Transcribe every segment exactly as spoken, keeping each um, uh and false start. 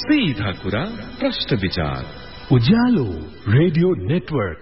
सीधा कुरा प्रश्न विचार। उज्यालो रेडियो नेटवर्क।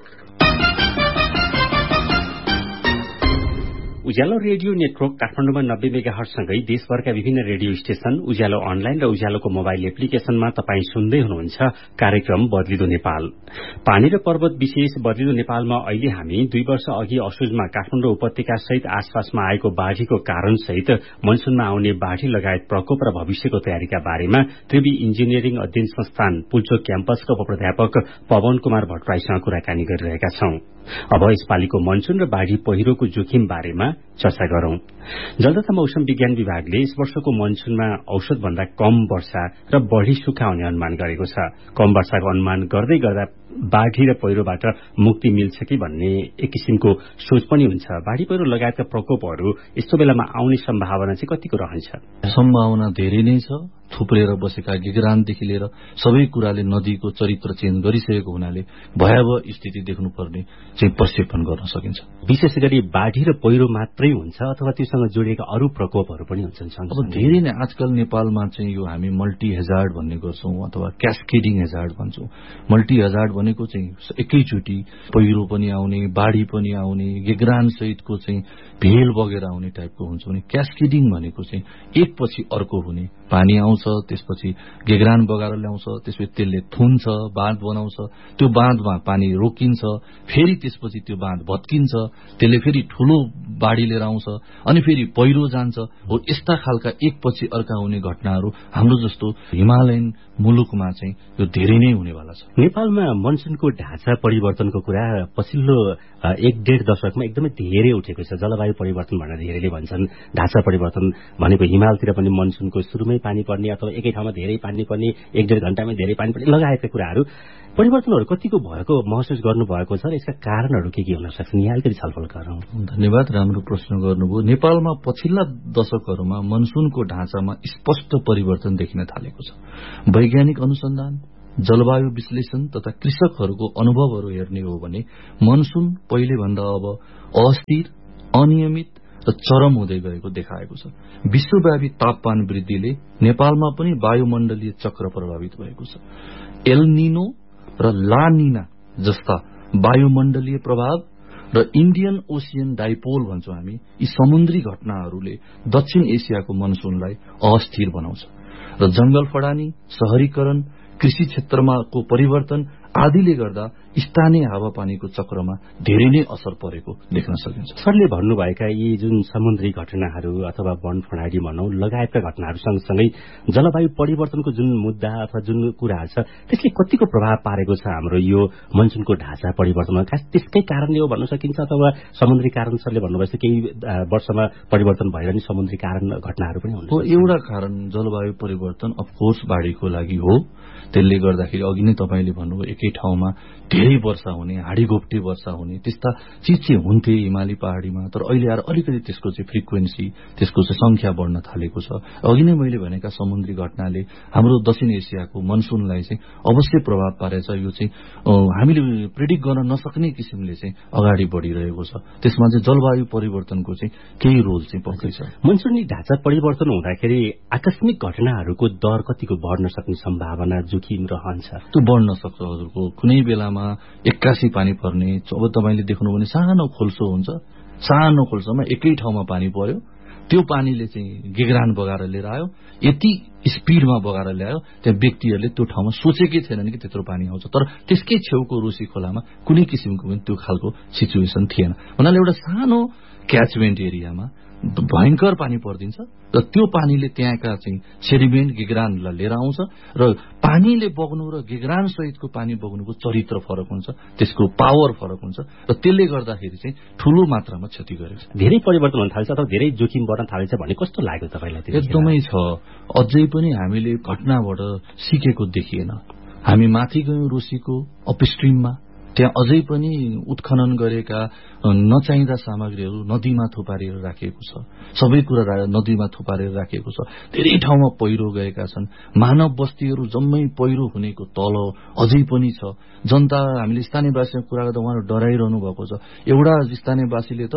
उज्यालो रेडियो नेटवर्क काठमाडौँमा नब्बे मेगाहर्जसँगै देशभरका विभिन्न रेडियो स्टेशन, उज्यालो अनलाइन र उज्यालोको मोबाइल एप्लिकेशनमा तपाई सुन्दै हुनुहुन्छ कार्यक्रम बदलिदो नेपाल। पानी र पर्वत विशेष बदलिदो नेपालमा अहिले हामी दुई वर्ष अघि असोजमा काठमाडौँ उपत्यका सहित आसपासमा आएको बाढ़ीको कारण सहित मनसूनमा आउने बाढ़ी लगायत प्रकोप र भविष्यको तयारीका बारेमा त्रिवी इन्जिनियरिङ अध्ययन संस्थान पुल्चोक क्याम्पसका उपप्राध्यापक पवन कुमार भट्टराईसँग कुराकानी गरिरहेका छौं। अब यसपालिको मनसून र बाढ़ी पहिरोको जोखिम बारेमा चर्चा गरौं। जल तथा मौसम विज्ञान विभागले यस वर्षको मनसूनमा औसत भन्दा कम वर्षा र बढ़ी सुक्खा हुने अनुमान गरेको छ। कम वर्षाको अनुमान गर्दै गर्दा बाढ़ी र पहिरोबाट मुक्ति मिल्छ कि भन्ने एक किसिमको सोच पनि हुन्छ। बाढ़ी पहिरो लगायतका प्रकोपहरू यस्तो बेलामा आउने सम्भावना चाहिँ कतिको रहन्छ? सम्भावना धेरै नै छ। थुप्रेर बसेका गिगरानदेखि लिएर सबै कुराले नदीको चरित्र चेन्ज गरिसकेको हुनाले भयावह स्थिति देख्नुपर्ने चाहिँ प्रक्षेपण गर्न सकिन्छ। विशेष गरी बाढ़ी र पहिरो मात्रै हुन्छ अथवा त्योसँग जोडिएका अरू प्रकोपहरू पनि हुन्छन्? अब धेरै नै आजकल नेपालमा चाहिँ यो हामी मल्टी हेजार्ड भन्ने गर्छौं अथवा क्यास्केडिङ हेजार्ड भन्छौं। मल्टी हेजार्ड भनेको चाहिँ एकैचोटि पहिरो पनि आउने, बाढ़ी पनि आउने, गिगरान सहितको चाहिँ भेल बगेर आउने टाइपको हुन्छ भने क्यास्केडिङ भनेको चाहिँ एकपछि अर्को हुने। पानी आउँछ, त्यसपछि गिगरान बगाएर ल्याउँछ, त्यसपछि त्यसले थुन्छ, बाँध बनाउँछ, त्यो बाँधमा पानी रोकिन्छ, फेरि त्यसपछि त्यो बाँध भत्किन्छ, त्यसले फेरि ठूलो बाढ़ी लिएर आउँछ, अनि फेरि पहिरो जान्छ। हो यस्ता खालका एकपछि अर्का हुने घटनाहरू हाम्रो जस्तो हिमालयन मुलुकमा चाहिँ यो धेरै नै हुनेवाला छ। नेपालमा मनसूनको ढाँचा परिवर्तनको कुरा पछिल्लो एक डेढ दशकमा एकदमै धेरै उठेको छ। जलवायु परिवर्तन भनेर धेरैले भन्छन्। ढाँचा परिवर्तन भनेको हिमालतिर पनि मनसूनको सुरुमै पानी पर्ने अथवा एकै ठाउँमा धेरै पानी पर्ने, एक डेढ घण्टामै धेरै पानी पर्ने लगायतका कुराहरू परिवर्तनहरू कतिको भएको महसुस गर्नुभएको छ र यसका कारणहरू के के हुन सक्छन्? यहाँ अलिकति छलफल गरौँ। धन्यवाद, राम्रो प्रश्न गर्नुभयो। नेपालमा पछिल्ला दशकहरूमा मनसूनको ढाँचामा स्पष्ट परिवर्तन देखिन थालेको छ। वैज्ञानिक अनुसन्धान, जलवायु विश्लेषण तथा कृषकहरूको अनुभवहरू हेर्ने हो भने मनसून पहिले भन्दा अब अस्थिर, अनियमित र चरम हुँदै गएको देखाएको छ। विश्वव्यापी तापमान वृद्धिले नेपालमा पनि वायुमण्डलीय चक्र प्रभावित भएको छ। एल निनो र ला निना जस्ता वायुमण्डलीय प्रभाव र इन्डियन ओसियन डाइपोल भन्छौं हामी, यी समुद्री घटनाहरूले दक्षिण एसियाको मनसूनलाई अस्थिर बनाउँछ र जंगल फडानी, शहरीकरण, कृषि क्षेत्रमा को परिवर्तन आदिले गर्दा स्थानीय हावापानीको चक्रमा धेरै नै असर परेको देख्न सकिन्छ। सरले भन्नुभएका यी जुन समुद्री घटनाहरू अथवा वन फडानी भनौं लगायतका घटनाहरू सँगसँगै जलवायु परिवर्तनको जुन मुद्दा अथवा जुन कुराहरू छ त्यसले कतिको प्रभाव पारेको छ हाम्रो यो मनसूनको ढाँचा परिवर्तनमा? खास त्यसकै कारणले हो भन्न सकिन्छ अथवा समुद्री कारण? सरले भन्नुभएको केही वर्षमा परिवर्तन भएर नि समुद्री कारण घटनाहरू पनि हुन्? एउटा कारण जलवायु परिवर्तन अफकोर्स बाढ़ीको लागि हो। त्यसले गर्दाखेरि अघि नै तपाईले भन्नुभयो एकै ठाउँमा धेरै वर्षा हुने, हाडीघोप्टे वर्षा हुने, त्यस्ता चीज चाहिँ हुन्थे हिमाली पहाड़ीमा। तर अहिले आएर अलिकति त्यसको चाहिँ फ्रिक्वेन्सी, त्यसको चाहिँ संख्या बढ्न थालेको छ। अघि नै मैले भनेका समुद्री घटनाले हाम्रो दक्षिण एसियाको मनसूनलाई चाहिँ अवश्य प्रभाव पारेछ। यो चाहिँ हामीले प्रेडिक्ट गर्न नसक्ने किसिमले चाहिँ अगाडि बढिरहेको छ। त्यसमा चाहिँ जलवायु परिवर्तनको चाहिँ केही रोल चाहिँ पर्दैछ। मनसूनी ढाँचा परिवर्तन हुँदाखेरि आकस्मिक घटनाहरूको दर कतिको बढ्न सक्ने सम्भावना, जोखिम रहन्छ? त्यो बढ्न सक्छ हजुरको। कुनै बेलामा एक्कासी पानी पर्ने, अब तपाईले देख्नु भने सानो खोल्सो हुन्छ, सानो खोल्सोमा एकै ठाउँमा पानी पर्यो, त्यो पानीले चाहिँ गिगरान बगाएर लिएर आयो, यति स्पिडमा बगाएर ल्यायो त्यहाँ व्यक्तिहरूले त्यो ठाउँमा सोचेकै थिएनन् कि त्यत्रो पानी आउँछ। तर त्यसकै छेउको रोसी खोलामा कुनै किसिमको पनि त्यो खालको सिचुएसन थिएन। भन्नाले एउटा सानो क्याचमेन्ट एरियामा भयंकर पानी पर्दिन्छ र त्यो पानीले त्यहाँका चाहिँ सेडिमेन्ट गिगरानलाई लिएर आउँछ र पानीले बग्नु र गिगरान सहितको पानी बग्नुको चरित्र फरक हुन्छ, त्यसको पावर फरक हुन्छ र त्यसले गर्दाखेरि चाहिँ ठूलो मात्रामा क्षति गरेको छ। धेरै परिवर्तन हुन थाल्छ अथवा धेरै जोखिम बढ्न थालेछ भन्ने कस्तो लाग्यो तपाईलाई? एकदमै छ। अझै पनि हामीले घटनाबाट सिकेको देखिएन। हामी माथि गयौं रोसीको अपस्ट्रिममा, त्यहाँ अझै पनि उत्खनन गरेका नचाहिँदा सामग्रीहरू नदीमा थुपारेर राखिएको छ। सबै कुरा नदीमा थुपारेर राखिएको छ। धेरै ठाउँमा पहिरो गएका छन्। मानव बस्तीहरू जम्मै पहिरो हुनेको तल अझै पनि छ। जनता, हामीले स्थानीयवासीसँग कुरा गर्दा उहाँहरू डराइरहनु भएको छ। एउटा स्थानीयवासीले त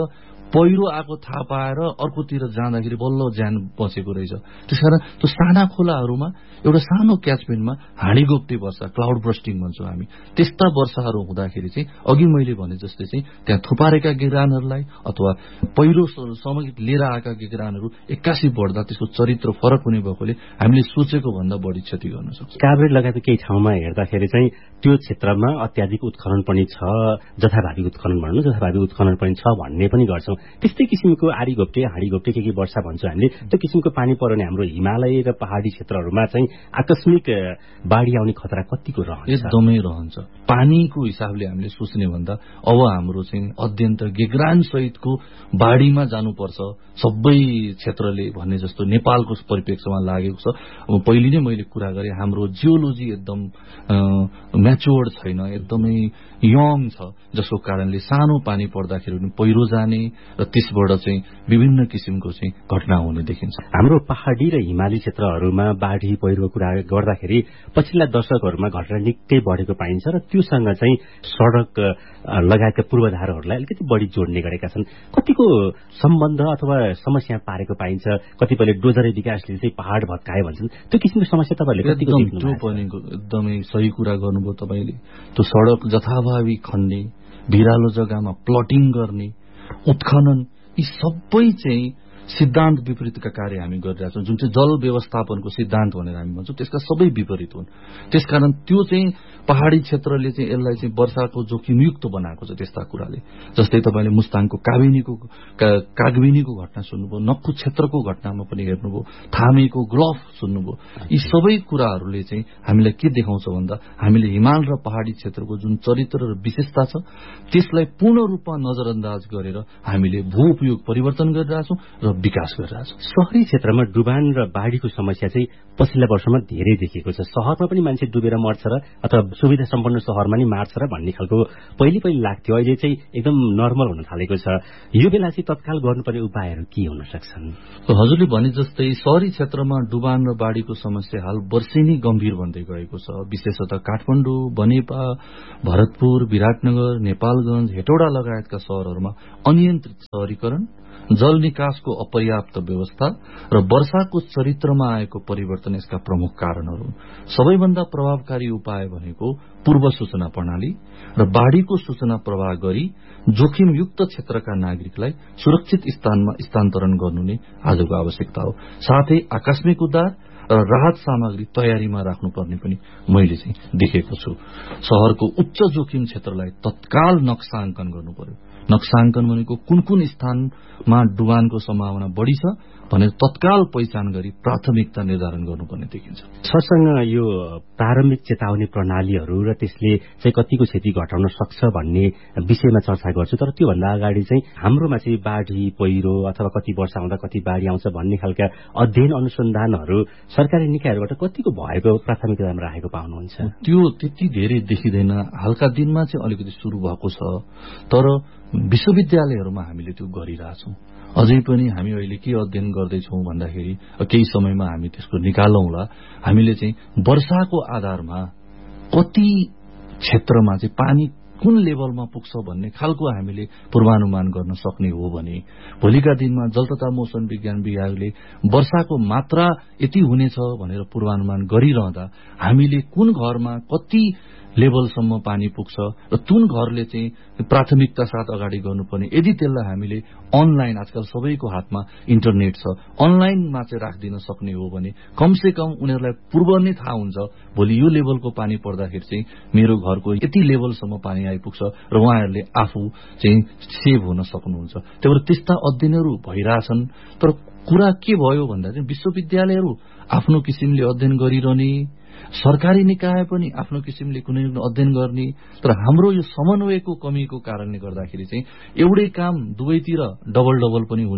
पहिरो आएको थाहा पाएर अर्कोतिर जाँदाखेरि बल्ल ज्यान बचेको रहेछ। त्यसकारण त्यो साना खोलाहरूमा एउटा सानो क्याचमेन्टमा हाँडी गोप्टे वर्षा, क्लाउड ब्रस्टिङ भन्छौँ हामी, त्यस्ता वर्षाहरू हुँदाखेरि चाहिँ अघि मैले भने जस्तै चाहिँ त्यहाँ थुपारेका गिरानहरूलाई अथवा पहिरो सँगै लिएर आएका गिरानहरू एक्कासी बढ्दा त्यसको चरित्र फरक हुने भएकोले हामीले सोचेको भन्दा बढी क्षति गर्न सक्छ। काभ्रे लगायत केही ठाउँमा हेर्दाखेरि चाहिँ त्यो क्षेत्रमा अत्याधिक उत्खनन पनि छ, जथाभावी उत्खनन भनौँ जथाभावी उत्खनन पनि छ भन्ने पनि गर्छौँ। त्यस्तै किसिमको आडी घोप्टे हाँडी घोप्टे के के वर्षा भन्छौँ हामीले, त्यो किसिमको पानी पर्ने हाम्रो हिमालय र पहाडी क्षेत्रहरूमा चाहिँ आकस्मिक बाढी आउने खतरा कतिको रहन्छ? एकदमै रहन्छ। पानीको हिसाबले हामीले सोच्ने भन्दा अब हाम्रो चाहिँ अध्ययन त गेग्रान सहितको बाढीमा जानुपर्छ सबै क्षेत्रले भन्ने जस्तो नेपालको परिप्रेक्ष्यमा लागेको छ। अब पहिले नै मैले कुरा गरेँ, हाम्रो जियोलोजी एकदम म्याच्योर्ड छैन, एकदमै यङ छ, जसको कारणले सानो पानी पर्दाखेरि पनि पहिरो जाने र त्यसबाट चाहिँ विभिन्न किसिमको चाहिँ घटना हुने देखिन्छ। हाम्रो पहाडी र हिमाली क्षेत्रहरूमा बाढी पहिरोको कुरा गर्दाखेरि पछिल्ला दशकहरूमा घटना निकै बढेको पाइन्छ र त्योसँग चाहिँ सड़क लगायतका पूर्वाधारहरूलाई अलिकति बढी जोड्ने गरेका छन्। कतिको सम्बन्ध अथवा समस्या पारेको पाइन्छ? कतिपयले डोजरे विकासले चाहिँ पहाड भत्काए भन्छन्, त्यो किसिमको समस्या तपाईँहरूले कतिको देख्नु भएको छ? एकदमै सही कुरा गर्नुभयो तपाईँले। त्यो सड़क जथाभावी खन्ने, भिरालो जग्गामा प्लटिङ गर्ने, उत्खनन, यी सबै चाहिँ सिद्धान्त विपरीतका कार्य हामी गरिरहेका छौँ। जुन चाहिँ जल व्यवस्थापनको सिद्धान्त भनेर हामी भन्छौँ, त्यसका सबै विपरीत हुन्। त्यसकारण त्यो चाहिँ पहाडी क्षेत्रले चाहिँ यसलाई चाहिँ वर्षाको जोखिमयुक्त बनाएको छ। त्यस्ता कुराले जस्तै तपाईँले मुस्ताङको काबिनीको कागबिनीको घटना सुन्नुभयो, नक्कु क्षेत्रको घटनामा पनि हेर्नुभयो, थामेको ग्लफ सुन्नुभयो। यी सबै कुराहरूले चाहिँ हामीलाई के देखाउँछ भन्दा हामीले हिमाल र पहाडी क्षेत्रको जुन चरित्र र विशेषता छ त्यसलाई पूर्ण रूपमा नजरअन्दाज गरेर हामीले भू उपयोग परिवर्तन गरिरहेछौँ र विकास गरिरहेछ। शहरी क्षेत्रमा डुबान र बाढीको समस्या चाहिँ पछिल्ला वर्षमा धेरै देखिएको छ। शहरमा पनि मान्छे डुबेर मर्छ र अथवा सुविधा सम्पन्न शहरमा नि मार्छ र भन्ने खालको पहिले पहिले लाग्थ्यो, अहिले चाहिँ एकदम नर्मल हुन थालेको छ। यो बेला चाहिँ तत्काल गर्नुपर्ने उपायहरू के हुन सक्छन्? हजुरले भने जस्तै शहरी क्षेत्रमा डुबान र बाढीको समस्या हाल वर्षेनी गम्भीर बन्दै गएको छ। विशेषतः काठमाडौँ, बनेपा, भरतपुर, विराटनगर, नेपालगञ्ज, हेटौडा लगायतका शहरहरूमा अनियन्त्रित शहरीकरण, जल निकासको अपर्याप्त व्यवस्था र वर्षाको चरित्रमा आएको परिवर्तन यसका प्रमुख कारणहरू हुन्। सबैभन्दा प्रभावकारी उपाय भनेको पूर्व सूचना प्रणाली र बाढीको सूचना प्रवाह गरी जोखिमयुक्त क्षेत्रका नागरिकलाई सुरक्षित स्थानमा स्थानान्तरण गर्नु नै आजको आवश्यकता हो। साथै आकस्मिक उद्धार र राहत सामग्री तयारीमा राख्नुपर्ने पनि मैले चाहिँ देखेको छु। शहरको उच्च जोखिम क्षेत्रलाई तत्काल नक्साङ्कन गर्नु पर्यो। नक्साङ्कन भनेको कुन कुन स्थानमा डुबानको सम्भावना बढी छ भनेर तत्काल पहिचान गरी प्राथमिकता निर्धारण गर्नुपर्ने देखिन्छ। सरसँग यो प्रारम्भिक चेतावनी प्रणालीहरू र त्यसले चाहिँ कतिको क्षति घटाउन सक्छ भन्ने विषयमा चर्चा गर्छु, तर त्योभन्दा अगाडि चाहिँ हाम्रोमा चाहिँ बाढी पहिरो अथवा कति वर्ष आउँदा कति बाढी आउँछ भन्ने खालका अध्ययन अनुसन्धानहरू सरकारी निकायहरूबाट कतिको भएको प्राथमिकतामा राखेको पाउनुहुन्छ? त्यो त्यति धेरै देखिँदैन। हालका दिनमा चाहिँ अलिकति सुरु भएको छ, तर विश्वविद्यालयहरूमा हामीले त्यो गरिरहेछौँ। अझै पनि हामी अहिले के अध्ययन गर्दैछौँ भन्दाखेरि केही समयमा हामी त्यसको निकालौँला। हामीले चाहिँ वर्षाको आधारमा कति क्षेत्रमा चाहिँ पानी कुन लेभलमा पुग्छ भन्ने खालको हामीले पूर्वानुमान गर्न सक्ने हो भने भोलिका दिनमा जल तथा मौसम विज्ञान विभागले वर्षाको मात्रा यति हुनेछ भनेर पूर्वानुमान गरिरहँदा हामीले कुन घरमा कति लेभलसम्म पानी पुग्छ र कुन घरले चाहिँ प्राथमिकता साथ अगाडि गर्नुपर्ने, यदि त्यसलाई हामीले अनलाइन, आजकल सबैको हातमा इन्टरनेट छ, अनलाइनमा चाहिँ राखिदिन सक्ने हो भने कमसे कम उनीहरूलाई पूर्व नै थाहा हुन्छ भोलि यो लेभलको पानी पर्दाखेरि चाहिँ मेरो घरको यति लेभलसम्म पानी आइपुग्छ र उहाँहरूले आफू चाहिँ सेभ हुन सक्नुहुन्छ। त्यही भएर त्यस्ता अध्ययनहरू भइरहेछन्। तर कुरा के भयो भन्दा चाहिँ विश्वविद्यालयहरू आफ्नो किसिमले अध्ययन गरिरहने, सरकारी निकाय पनि आफ्नो किसिमले कुनै अध्ययन गर्ने, तर हाम्रो यो समन्वयको कमीको कारणले गर्दाखेरि चाहिँ एउटै काम दुवैतिर डबल डबल पनि हुने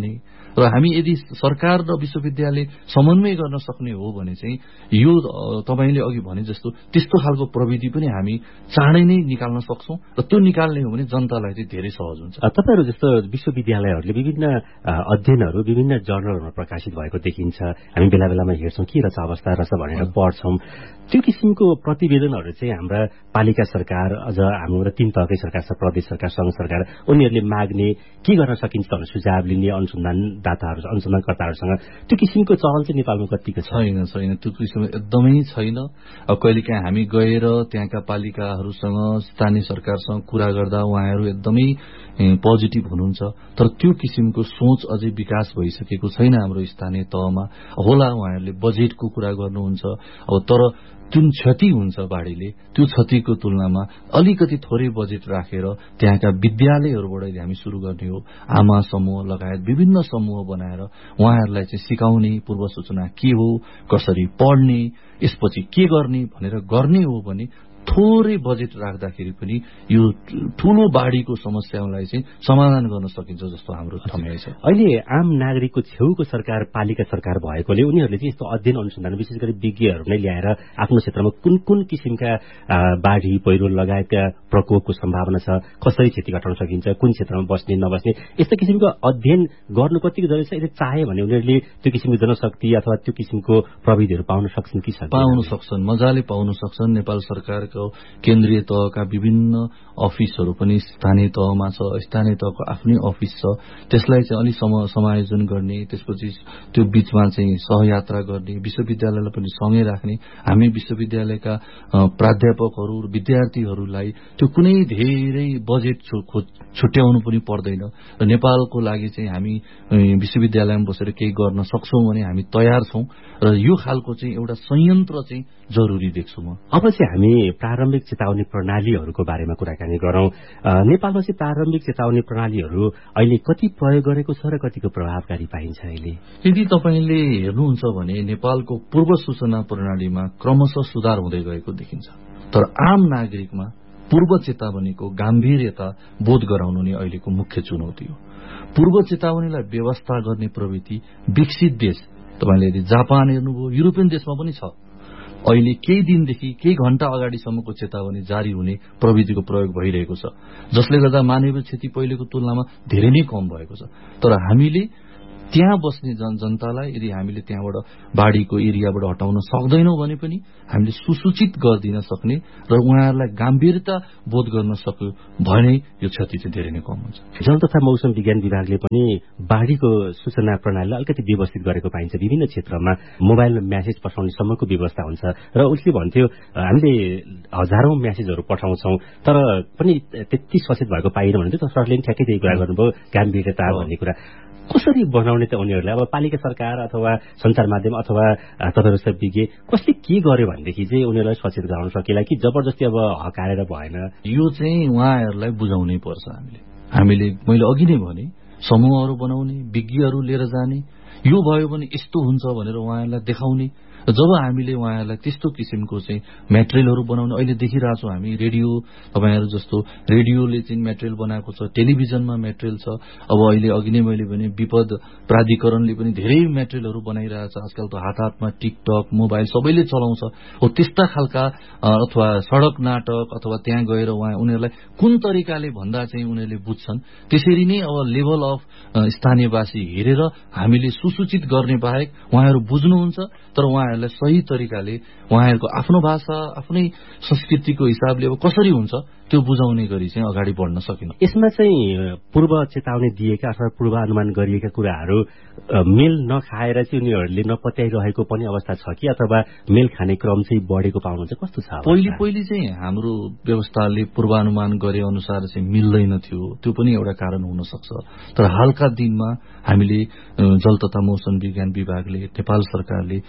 र हामी यदि सरकार र विश्वविद्यालय समन्वय गर्न सक्ने हो भने चाहिँ यो तपाईँले अघि भने जस्तो त्यस्तो खालको प्रविधि पनि हामी चाँडै नै निकाल्न सक्छौं र त्यो निकाल्ने हो भने जनतालाई चाहिँ धेरै सहज हुन्छ। तपाईहरु जस्तो विश्वविद्यालयहरूले विभिन्न अध्ययनहरू विभिन्न जर्नलहरूमा प्रकाशित भएको देखिन्छ। हामी बेला बेलामा हेर्छौं के रहेछ अवस्था रहेछ भनेर पढ्छौं। त्यो किसिमको प्रतिवेदनहरू चाहिँ हाम्रा पालिका सरकार अझ हाम्रो तीन तहकै सरकार छ, प्रदेश सरकार, संघ सरकार, उनीहरूले माग्ने के गर्न सकिन्छ भनेर सुझाव लिने अनुसन्धानदाताहरू अनुसन्धानकर्ताहरूसँग त्यो किसिमको चलन चाहिँ नेपालमा कतिको छैन छैन त्यो किसिमको एकदमै छैन। अब कहिलेकाहीँ हामी गएर त्यहाँका पालिकाहरूसँग स्थानीय सरकारसँग कुरा गर्दा उहाँहरू एकदमै पोजिटिभ हुनुहुन्छ, तर त्यो किसिमको सोच अझै विकास भइसकेको छैन हाम्रो स्थानीय तहमा। होला उहाँहरूले बजेटको कुरा गर्नुहुन्छ, अब तर जुन क्षति हुन्छ बाढीले त्यो क्षतिको तुलनामा अलिकति थोरै बजेट राखेर त्यहाँका विद्यालयहरूबाट हामी सुरु गर्ने हो। आमा समूह लगायत विभिन्न समूह बनाएर उहाँहरूलाई चाहिँ सिकाउने पूर्व सूचना के हो, कसरी पढ्ने, यसपछि के गर्ने भनेर गर्ने हो भने थोरै बजेट राख्दाखेरि पनि यो ठूलो बाढीको समस्यालाई चाहिँ समाधान गर्न सकिन्छ जस्तो हाम्रो ठम्याइ छ। अहिले आम नागरिकको छेउको सरकार पालिका सरकार भएकोले उनीहरूले चाहिँ यस्तो अध्ययन अनुसन्धान विशेष गरी विज्ञहरू नै ल्याएर आफ्नो क्षेत्रमा कुन कुन किसिमका बाढी पहिरो लगायतका प्रकोपको सम्भावना छ, कसरी क्षति घटाउन सकिन्छ, कुन क्षेत्रमा बस्ने नबस्ने, यस्तो किसिमको अध्ययन गर्नु कतिको जरुरी छ। यदि चाहे भने उनीहरूले त्यो किसिमको जनशक्ति अथवा त्यो किसिमको प्रविधिहरू पाउन सक्छन् कि सक्दैनन्? पाउन सक्छन्, मजाले पाउन सक्छन्। नेपाल सरकार केन्द्रीय तहका विभिन्न अफिसहरू पनि स्थानीय तहमा छ, स्थानीय तहको आफ्नै अफिस छ, त्यसलाई चाहिँ अलि समायोजन गर्ने, त्यसपछि त्यो बीचमा चाहिँ सहयात्रा गर्ने, विश्वविद्यालयलाई पनि सँगै राख्ने। हामी विश्वविद्यालयका प्राध्यापकहरू विद्यार्थीहरूलाई त्यो कुनै धेरै बजेट छुट्याउनु पनि पर्दैन र नेपालको लागि चाहिँ हामी विश्वविद्यालयमा बसेर केही गर्न सक्छौं भने हामी तयार छौं र यो खालको चाहिँ एउटा संयन्त्र चाहिँ जरुरी देख्छु म। अब चाहिँ हामी प्रारम्भिक चेतावनी प्रणालीहरूको बारेमा कुराकानी गरौं। नेपालमा चाहिँ प्रारम्भिक चेतावनी प्रणालीहरू अहिले कति प्रयोग गरेको छ र कतिको प्रभावकारी पाइन्छ अहिले? यदि तपाईले हेर्नुहुन्छ भने नेपालको पूर्व सूचना प्रणालीमा क्रमशः सुधार हुँदै गएको देखिन्छ, तर आम नागरिकमा पूर्व चेतावनीको गाम्भीर्यता बोध गराउनु नै अहिलेको मुख्य चुनौती हो। पूर्व चेतावनीलाई व्यवस्था गर्ने प्रवृत्ति विकसित देश, तपाईले यदि जापान हेर्नुभयो, युरोपियन देशमा पनि छ। अहिले केही दिनदेखि केही घण्टा अगाडिसम्मको चेतावनी जारी हुने प्रविधिको प्रयोग भइरहेको छ, जसले गर्दा मानवीय क्षति पहिलेको तुलनामा धेरै नै कम भएको छ। तर हामीले त्यहाँ बस्ने जन जनतालाई यदि हामीले त्यहाँबाट बाढीको एरियाबाट हटाउन सक्दैनौं भने पनि हामीले सुसूचित गर्दिन सक्ने र उहाँहरूलाई गम्भीरता बोध गर्न सक्यो भने यो क्षति चाहिँ धेरै नै कम हुन्छ। जल तथा मौसम विज्ञान विभागले पनि बाढीको सूचना प्रणालीलाई अलिकति व्यवस्थित गरेको पाइन्छ। विभिन्न क्षेत्रमा मोबाइलमा म्यासेज पठाउने सम्मको व्यवस्था हुन्छ र उसले भन्थ्यो हामीले हजारौं म्यासेजहरू पठाउँछौं तर पनि त्यति सचेत भएको पाइएन भने त सरले नि ठ्याक्कै त्यही कुरा गर्नुभयो, गम्भीरता भन्ने कुरा कसरी बनाउने त उनीहरूले? अब पालिका सरकार अथवा सञ्चार माध्यम अथवा तपाईहरु सब विज्ञ कसले के गर्यो भनेदेखि चाहिँ उनीहरूलाई सचेत गराउन सकिएला कि जबरजस्ती अब हकारेर भएन? यो चाहिँ उहाँहरूलाई बुझाउनै पर्छ। हामीले हामीले मैले अघि नै भने समूहहरू बनाउने, विज्ञहरू लिएर जाने, यो भयो भने यस्तो हुन्छ भनेर उहाँहरूलाई देखाउने। जब हामीले उहाँहरूलाई त्यस्तो किसिमको चाहिँ मेटेरियलहरू बनाउने, अहिले देखिरहेछौँ हामी रेडियो, तपाईहरु जस्तो रेडियोले चाहिँ मेटेरियल बनाएको छ, टेलिभिजनमा मेटेरियल छ। अब अहिले अघि नै मैले भने विपद प्राधिकरणले पनि धेरै मेटेरियलहरू बनाइरहेछ। आजकल त हात हातमा टिकटक, मोबाइल सबैले चलाउँछ। हो त्यस्ता खालका अथवा सडक नाटक अथवा त्यहाँ गएर उहाँ उनीहरूलाई कुन तरिकाले भन्दा चाहिँ उनीहरूले बुझ्छन्, त्यसरी नै अब लेभल अफ स्थानीयवासी हेरेर हामीले सुसूचित गर्ने बाहेक उहाँहरू बुझ्नुहुन्छ, तर उहाँहरूलाई सही तरिकाले उहाँहरूको आफ्नो भाषा आफ्नै संस्कृतिको हिसाबले अब कसरी हुन्छ त्यो बुझाउने गरी चाहिँ अगाडि बढ्न सकिन्छ। यसमा चाहिँ पूर्व चेतावनी दिएका अथवा पूर्वानुमान गरिएका कुराहरू मेल नखाएर चाहिँ उनीहरूले नपत्याइरहेको पनि अवस्था छ कि अथवा मेल खाने क्रम चाहिँ बढेको पाउनुहुन्छ? कस्तो छ? पहिले पहिले चाहिँ हाम्रो व्यवस्थाले पूर्वानुमान गरे अनुसार चाहिँ मिल्दैन थियो, त्यो पनि एउटा कारण हुन सक्छ। तर हालका दिनमा हामीले जल तथा मौसम विज्ञान विभागले, नेपाल सरकारले नयाँ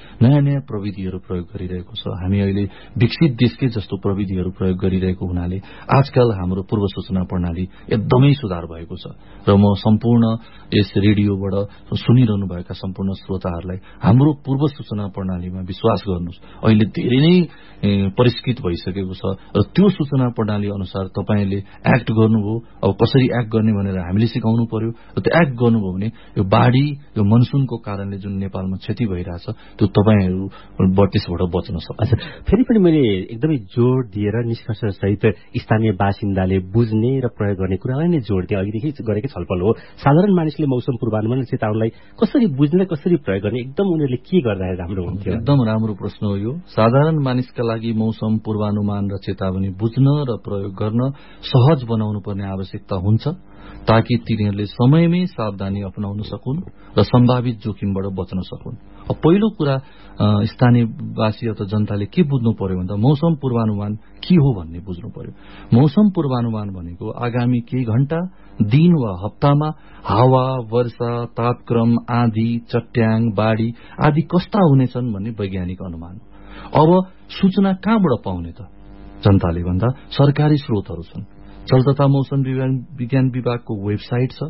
नयाँ प्रविधिहरू प्रयोग गरिरहेको छ। हामी अहिले विकसित देशकै जस्तो प्रविधिहरू प्रयोग गरिरहेको हुनाले आजकल हाम्रो पूर्व सूचना प्रणाली एकदमै सुधार भएको छ र म सम्पूर्ण यस रेडियोबाट सुनिरहनुभएका सम्पूर्ण श्रोताहरूलाई हाम्रो पूर्व सूचना प्रणालीमा विश्वास गर्नुहोस्। अहिले धेरै नै परिष्कृत भइसकेको छ र त्यो सूचना प्रणाली अनुसार तपाईँले एक्ट गर्नुभयो। अब कसरी एक्ट गर्ने भनेर हामीले सिकाउनु पर्यो र त्यो एक्ट गर्नुभयो भने यो बाढी यो मनसुनको कारणले जुन नेपालमा क्षति भइरहेछ त्यो तपाईँहरू त्यसबाट बच्न सक्छ। फेरि पनि मैले एकदमै जोड़ दिएर निष्कर्ष सहित स्थानीय बासिन्दाले बुझ्ने र प्रयोग गर्ने कुरालाई नै जोड़ दिए अघिदेखि गरेकै छलफल हो। साधारण मानिसले मौसम पूर्वानुमान चेतावनीलाई कसरी बुझ्ने कसरी प्रयोग गर्ने एकदम उनीहरूले के गर्दा राम्रो हुन्थ्यो? एकदम राम्रो प्रश्न हो यो। साधारण मानिसका लागि मौसम पूर्वानुमान र चेतावनी बुझ्न र प्रयोग गर्न सहज बनाउनु पर्ने आवश्यकता हुन्छ ताकि तिनीहरूले समयमै सावधानी अपनाउन सकुन् र सम्भावित जोखिमबाट बच्न सकुन्। अब पहिलो कुरा स्थानीयवासी अथवा जनताले के बुझ्नु पर्यो भन्दा मौसम पूर्वानुमान के हो भन्ने बुझ्नु पर्यो। मौसम पूर्वानुमान भनेको आगामी केही घण्टा दिन वा हप्तामा हावा, वर्षा, तापक्रम, आँधी, चट्याङ, बाढी आदि कस्ता हुनेछन् भन्ने वैज्ञानिक अनुमान हो। अब सूचना कहाँबाट पाउने त? जनताले भन्दा सरकारी स्रोतहरू छन्। जल तथा मौसम विज्ञान विभागको वेबसाइट छ,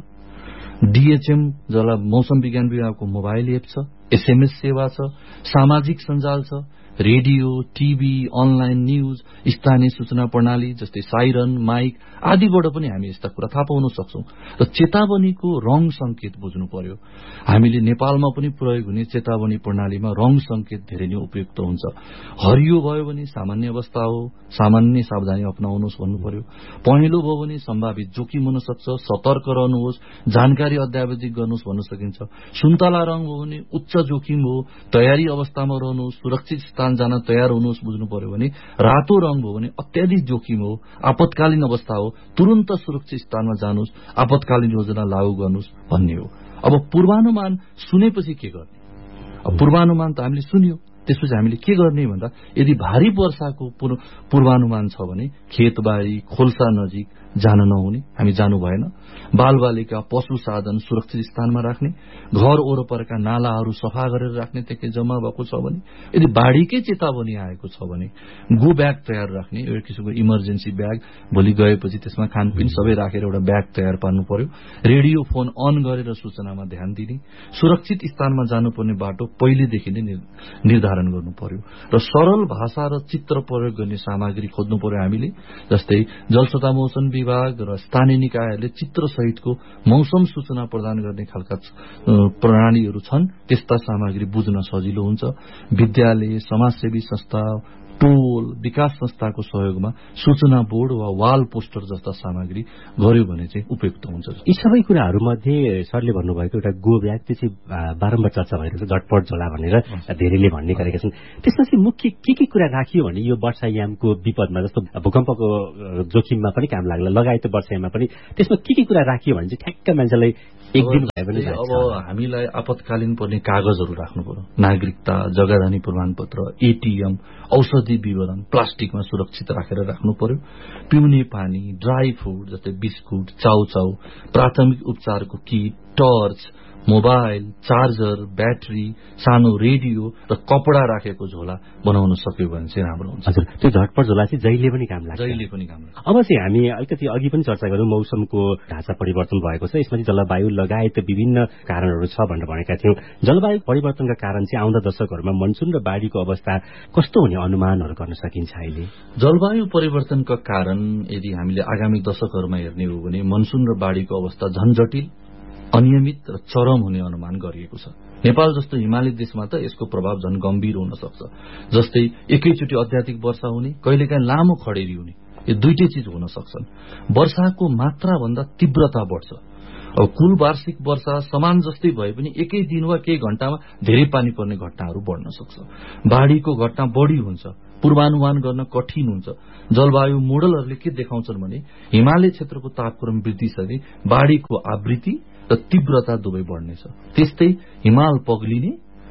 डीएचएम जसलाई मौसम विज्ञान विभागको मोबाइल एप छ, एसएमएस सेवा छ, सामाजिक सञ्जाल छ, रेडियो, टीभी, अनलाइन न्यूज, स्थानीय सूचना प्रणाली जस्तै साइरन, माइक आदिबाट पनि हामी यस्ता कुरा थाहा पाउन सक्छौं। र चेतावनीको रङ संकेत बुझ्नु पर्यो। हामीले नेपालमा पनि प्रयोग हुने चेतावनी प्रणालीमा रङ संकेत धेरै नै उपयुक्त हुन्छ। हरियो भयो भने सामान्य अवस्था हो, सामान्य सावधानी अपनाउनुहोस् भन्नु पर्यो। पहेँलो भयो भने सम्भावित जोखिम हुन सक्छ, सतर्क रहनुहोस्, जानकारी अद्यावधिक गर्नुहोस् भन्न सकिन्छ। सुन्तला रङ हो भने उच्च जोखिम हो, तयारी अवस्थामा रहनुहोस्, सुरक्षित स्थान जान तयार हुनुहोस् बुझ्नु पर्यो भने। रातो रङ हो भने अत्याधिक जोखिम हो, आपतकालीन अवस्था हो, तुरन्त सुरक्षित स्थानमा जानुहोस्, आपतकालीन योजना लागू गर्नुहोस् भन्ने हो। अब पूर्वानुमान सुनेपछि के गर्ने? अब पूर्वानुमान त हामीले सुन्यो, त्यसपछि हामीले के गर्ने भन्दा यदि भारी वर्षाको पूर्वानुमान छ भने खेतबारी, खोल्सा नजिक जान नहुने, हामी जानु भएन। बालबालिका, पशु साधन सुरक्षित स्थानमा राख्ने, घर वरपरका नालाहरू सफा गरेर राख्ने त्यहाँ जम्मा भएको छ भने। यदि बाढीकै चेतावनी आएको छ भने गो ब्याग तयार राख्ने, एउटा किसिमको इमर्जेन्सी ब्याग, भोलि गएपछि त्यसमा खानपिन सबै राखेर एउटा ब्याग तयार पार्नु पर्यो। रेडियो फोन अन गरेर सूचनामा ध्यान दिने, सुरक्षित स्थानमा जानुपर्ने बाटो पहिलेदेखि नै निर्धारण गर्नु पर्यो र सरल भाषा र चित्र प्रयोग गर्ने सामग्री खोज्नु पर्यो हामीले। जस्तै जल तथा मौसम विभाग र स्थानीय निकायहरूले चित्र सहितको मौसम सूचना प्रदान गर्ने खालका प्रणालीहरू छन्। त्यस्ता सामग्री बुझ्न सजिलो हुन्छ। विद्यालय, समाजसेवी संस्था, टोल, विकास संस्थाको सहयोगमा सूचना बोर्ड वा वाल पोस्टर जस्ता सामग्री गर्यो भने चाहिँ उपयुक्त हुन्छ। यी सबै कुराहरूमध्ये सरले भन्नुभएको एउटा गो ब्याग त्यो चाहिँ बारम्बार चर्चा भइरहेको छ, झटपट झोला भनेर धेरैले भन्ने गरेका छन्। त्यसमा चाहिँ मुख्य के के कुरा राखियो भने यो वर्षायामको विपदमा जस्तो भूकम्पको जोखिममा पनि काम लाग्ला, लगायत वर्षायाममा पनि त्यसमा के के कुरा राखियो भने चाहिँ ठ्याक्क मान्छेलाई एक दिन भए पनि अब हामीलाई आपतकालीन पर्ने कागजहरू राख्नु पर्यो। नागरिकता, जग्गाधनी प्रमाणपत्र, एटीएम, औषधि विवरण प्लास्टिकमा सुरक्षित राखेर राख्नु पर्यो। पिउने पानी, ड्राई फूड जस्तै बिस्कुट, चाउचाउ, प्राथमिक उपचारको किट, टर्च, मोबाइल, चार्जर, ब्याट्री, सानो रेडियो र कपडा राखेको झोला बनाउन सक्यो भने चाहिँ राम्रो हुन्छ। हजुर, त्यो झटपट झोला चाहिँ जहिले पनि काम लाग्छ। जहिले पनि काम लाग्छ। अब चाहिँ हामी अलिकति अघि पनि चर्चा गर्यौं मौसमको ढाँचा परिवर्तन भएको छ, यसमा चाहिँ जलवायु लगायत विभिन्न कारणहरू छ भनेर भनेका थियौं। जलवायु परिवर्तनका कारण चाहिँ आउँदा दशकहरूमा मनसुन र बाढीको अवस्था कस्तो हुने अनुमानहरू गर्न सकिन्छ अहिले? जलवायु परिवर्तनका कारण यदि हामीले आगामी दशकहरूमा हेर्ने हो भने मनसुन र बाढीको अवस्था झन जटिल, अनियमित र चरम हुने अनुमान गरिएको छ। नेपाल जस्तो हिमाली देशमा त यसको प्रभाव झन गम्भीर हुन सक्छ। जस्तै एकैचोटि अत्याधिक वर्षा हुने, कहिलेकाहीँ लामो खडेरी हुने, यो दुईटै चीज हुन सक्छन्। वर्षाको मात्रा भन्दा तीव्रता बढ्छ। अब कुल वार्षिक वर्षा समान जस्तै भए पनि एकै दिन वा केही घण्टामा धेरै पानी पर्ने घटनाहरू बढ्न सक्छ। बाढीको घटना बढी हुन्छ, पूर्वानुमान गर्न कठिन हुन्छ। जलवायु मोडलहरूले के देखाउँछन् भने हिमालय क्षेत्रको तापक्रम वृद्धिसँगै बाढीको आवृत्ति र तीव्रता दुवै बढ्नेछ। त्यस्तै हिमाल पग्लिने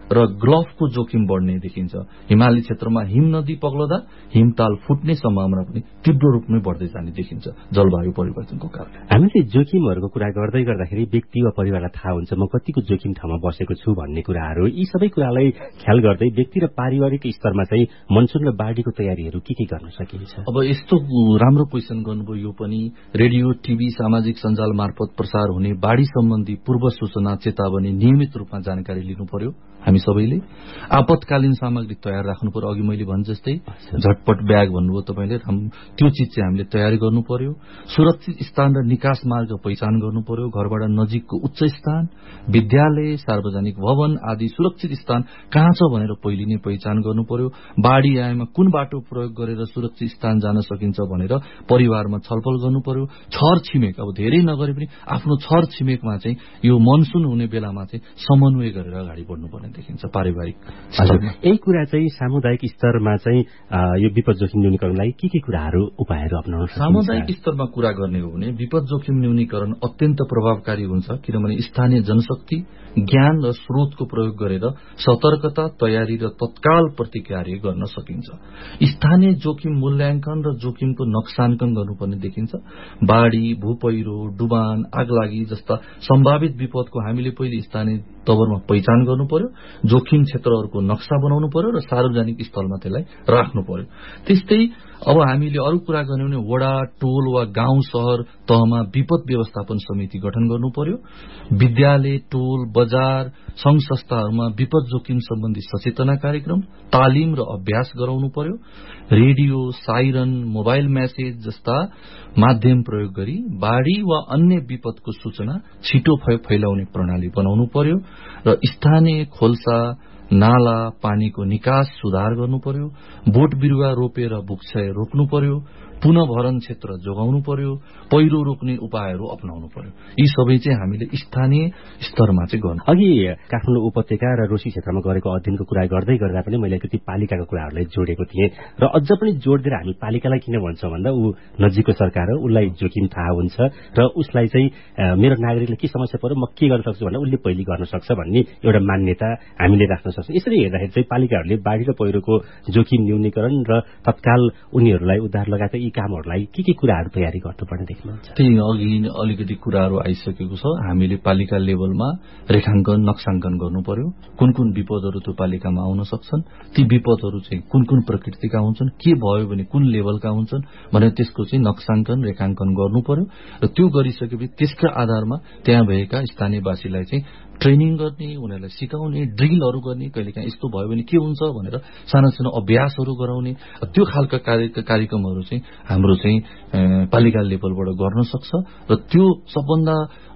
र ग्लफको जोखिम बढ्ने देखिन्छ। हिमाली क्षेत्रमा हिम नदी पग्लदा हिमताल फुट्ने सम्भावना पनि तीव्र रूपमै बढ्दै जाने देखिन्छ जलवायु परिवर्तनको कारण। हामीले जोखिमहरूको कुरा गर्दै गर्दाखेरि व्यक्ति वा परिवारलाई थाहा हुन्छ म कतिको जोखिम ठाउँमा बसेको छु भन्ने कुराहरू, यी सबै कुरालाई ख्याल गर्दै व्यक्ति र पारिवारिक स्तरमा चाहिँ मनसुन र बाढीको तयारीहरू के के गर्न सकिन्छ? अब यस्तो राम्रो क्वेसन गर्नुभयो। यो पनि रेडियो, टिभी, सामाजिक सञ्जाल मार्फत प्रसार हुने बाढी सम्बन्धी पूर्व सूचना, चेतावनी नियमित रूपमा जानकारी लिनु पर्यो। हामी सबैले आपतकालीन सामग्री तयार राख्नु पर्यो। अघि मैले भने जस्तै झटपट ब्याग भन्नुभयो तपाईँले, त्यो चिज चाहिँ हामीले तयारी गर्नु पर्यो। सुरक्षित स्थान र निकास मार्ग पहिचान गर्नु पर्यो। घरबाट नजिकको उच्च स्थान, विद्यालय, सार्वजनिक भवन आदि सुरक्षित स्थान कहाँ छ भनेर पहिले नै पहिचान गर्नु पर्यो। बाढी आएमा कुन बाटो प्रयोग गरेर सुरक्षित स्थान जान सकिन्छ भनेर परिवारमा छलफल गर्नु पर्यो। छर छिमेक, अब धेरै नगरे पनि आफ्नो छर छिमेकमा चाहिँ यो मनसुन हुने बेलामा चाहिँ समन्वय गरेर अगाडि बढ्नुपर्ने देखिन्छ पारिवारिक स्तरमा। यही कुरा चाहिँ सामुदायिक स्तरमा चाहिँ यो विपद जोखिम न्यूनीकरणलाई के के कुराहरू उपायहरू अपनाउन सकिन्छ? सामुदायिक स्तरमा कुरा गर्ने हो भने विपद जोखिम न्यूनीकरण अत्यन्त प्रभावकारी हुन्छ, किनभने स्थानीय जनशक्ति, ज्ञान र स्रोतको प्रयोग गरेर सतर्कता, तयारी र तत्काल प्रतिक्रिया गर्न सकिन्छ। स्थानीय जोखिम मूल्याङ्कन र जोखिमको नक्साङ्कन गर्नुपर्ने देखिन्छ। बाढी, भूपहिरो, डुबान, आगलागी जस्ता सम्भावित विपदको हामीले पहिले स्थानीय तवरमा पहिचान गर्नु पर्यो, जोखिम क्षेत्रहरूको नक्सा बनाउनु पर्यो र सार्वजनिक स्थलमा त्यसलाई राख्नु पर्यो। त्यस्तै अब हामीले अरू कुरा गर्ने भने वडा, टोल वा गाउँ शहर तहमा विपद व्यवस्थापन समिति गठन गर्नु पर्यो। विद्यालय, टोल, बजार, संघ संस्थाहरूमा विपद जोखिम सम्बन्धी सचेतना कार्यक्रम, तालिम र अभ्यास गराउनु पर्यो। रेडियो, साइरन, मोबाइल म्यासेज जस्ता माध्यम प्रयोग गरी बाढी वा अन्य विपदको सूचना छिटो फैलाउने प्रणाली बनाउनु पर्यो र स्थानीय खोल्सा, नाला, पानीको निकास सुधार गर्नु पर्यो। बोट बिरुवा रोपेर भूक्षय रोक्नु पर्यो। पुनः भरण क्षेत्र जोगाउनु पर्यो। पहिरो रोक्ने उपायहरू अपनाउनु पर्यो। यी सबै चाहिँ हामीले स्थानीय स्तरमा चाहिँ गर्नु। अघि काठमाडौँ उपत्यका र रोसी क्षेत्रमा गरेको अध्ययनको कुरा गर्दै गर्दा पनि मैले अलिकति पालिकाको कुराहरूलाई जोडेको थिएँ र अझ पनि जोड दिएर हामी पालिकालाई किन भन्छौँ भन्दा ऊ नजिकको सरकार हो, उसलाई जोखिम थाहा हुन्छ र उसलाई चाहिँ मेरो नागरिकले के समस्या पर्यो म के गर्न सक्छु भन्दा उसले पहिले गर्न सक्छ भन्ने एउटा मान्यता हामीले राख्न सक्छौँ। यसरी हेर्दाखेरि चाहिँ पालिकाहरूले बाढी र पहिरोको जोखिम न्यूनीकरण र तत्काल उनीहरूलाई उद्धार लगायत यी कामहरूलाई के के कुराहरू तयारी गर्नुपर्ने देख्नुहुन्छ? त्यही अघि अलिकति कुराहरू आइसकेको छ। हामीले पालिका लेभलमा रेखाङ्कन, नक्साङ्कन गर्नु पर्यो। कुन कुन विपदहरू त्यो पालिकामा आउन सक्छन्, ती विपदहरू चाहिँ कुन कुन प्रकृतिका हुन्छन्, के भयो भने कुन लेभलका हुन्छन् भनेर त्यसको चाहिँ नक्साङ्कन, रेखाङ्कन गर्नु पर्यो र त्यो गरिसकेपछि त्यसका आधारमा त्यहाँ भएका स्थानीयवासीलाई चाहिँ ट्रेनिङ गर्ने, उनीहरूलाई सिकाउने, ड्रिलहरू गर्ने, कहिलेकाहीँ यस्तो भयो भने के हुन्छ भनेर साना सानो अभ्यासहरू गराउने, त्यो खालका कार्यक्रमहरू चाहिँ हाम्रो चाहिँ पालिका लेभलबाट गर्न सक्छ र त्यो सबभन्दा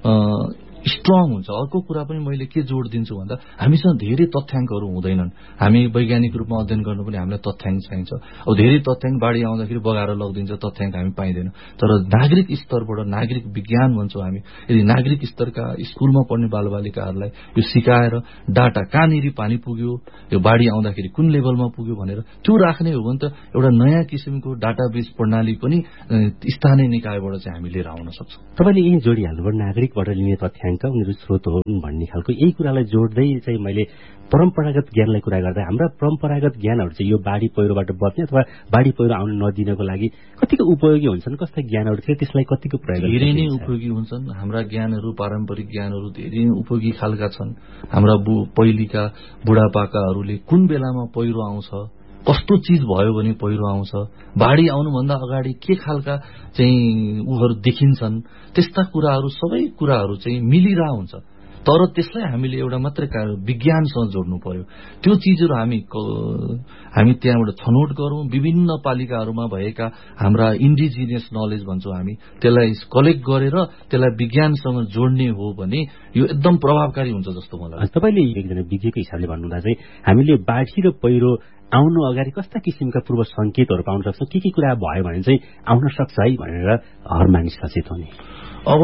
स्ट्रङ हुन्छ। अर्को कुरा पनि मैले के जोड दिन्छु भन्दा हामीसँग धेरै तथ्याङ्कहरू हुँदैनन्। हामी वैज्ञानिक रूपमा अध्ययन गर्नु पनि हामीलाई तथ्याङ्क चाहिन्छ। अब धेरै तथ्याङ्क बाढी आउँदाखेरि बगाएर लगिदिन्छ, तथ्याङ्क हामी पाइँदैन। तर नागरिक स्तरबाट नागरिक विज्ञान भन्छौँ हामी। यदि नागरिक स्तरका स्कुलमा पढ्ने बालबालिकाहरूलाई यो सिकाएर डाटा कहाँनिर पानी पुग्यो, यो बाढी आउँदाखेरि कुन लेभलमा पुग्यो भनेर त्यो राख्ने हो भने त एउटा नयाँ किसिमको डाटाबेस प्रणाली पनि स्थानीय निकायबाट चाहिँ हामी लिएर आउन सक्छौँ। तपाईँले यही जोडिहाल्नुभयो नागरिकबाट लिने तथ्याङ्क उनीहरू स्रोत हुन् भन्ने खालको यही कुरालाई जोड्दै चाहिँ मैले परम्परागत ज्ञानलाई कुरा गर्दा हाम्रा परम्परागत ज्ञानहरू चाहिँ यो बाढी पहिरोबाट बच्ने अथवा बाढी पहिरो आउन नदिनको लागि कतिको उपयोगी हुन्छन्, कस्ता ज्ञानहरू थियो त्यसलाई कतिको प्रयोग धेरै नै उपयोगी हुन्छन्। हाम्रा ज्ञानहरू, पारम्परिक ज्ञानहरू धेरै नै उपयोगी खालका छन्। हाम्रा पहिलेका बुढापाकाहरूले कुन बेलामा पहिरो आउँछ, कस्तो चिज भयो भने पहिरो आउँछ, बाढी आउनुभन्दा अगाडि के खालका चाहिँ उहरू देखिन्छन्, त्यस्ता कुराहरू सबै कुराहरू चाहिँ मिलिरह हुन्छ। तर त्यसलाई हामीले एउटा मात्रै विज्ञानसँग जोड्नु पर्यो। त्यो चिजहरू हामी हामी त्यहाँबाट छनौट गरौँ। विभिन्न पालिकाहरूमा भएका हाम्रा इन्डिजिनियस नलेज भन्छौँ हामी, त्यसलाई कलेक्ट गरेर त्यसलाई विज्ञानसँग जोड्ने हो भने यो एकदम प्रभावकारी हुन्छ जस्तो मलाई लाग्छ। तपाईँले एकजना विज्ञको हिसाबले भन्नुहुँदा चाहिँ हामीले बाढी र पहिरो आउनु अगाडि कस्ता किसिमका पूर्व संकेतहरू पाउन सक्छौँ, के के कुरा भयो भने चाहिँ आउन सक्छ है भनेर हर मानिस सचेत हुने? अब